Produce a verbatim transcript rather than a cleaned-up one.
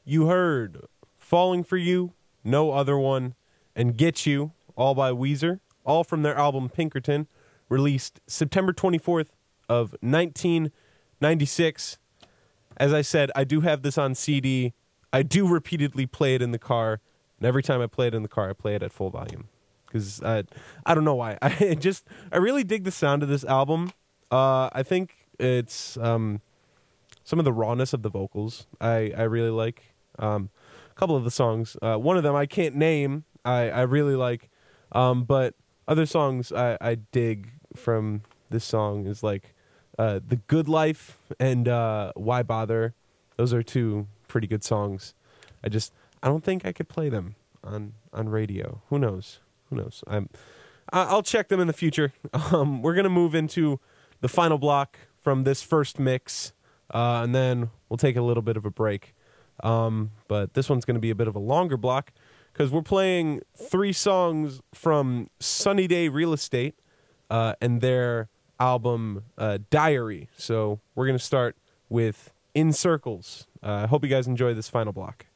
you heard Falling For You, No Other One, and Get You, all by Weezer, all from their album Pinkerton, released September twenty-fourth of nineteen ninety-six. As I said, I do have this on C D. I do repeatedly play it in the car, and every time I play it in the car, I play it at full volume. Because I, I don't know why. I just, I really dig the sound of this album. Uh, I think it's um, some of the rawness of the vocals I, I really like. Um, a couple of the songs, uh, one of them I can't name, I, I really like. Um, but other songs I, I dig from this song is like uh, The Good Life and uh, Why Bother. Those are two pretty good songs. I just, I don't think I could play them on, on radio. Who knows? Who knows? I'm, I'll check them in the future. Um, we're going to move into the final block from this first mix, uh, and then we'll take a little bit of a break. Um, but this one's going to be a bit of a longer block because we're playing three songs from Sunny Day Real Estate uh, and their album uh, Diary. So we're going to start with In Circles. I uh, hope you guys enjoy this final block.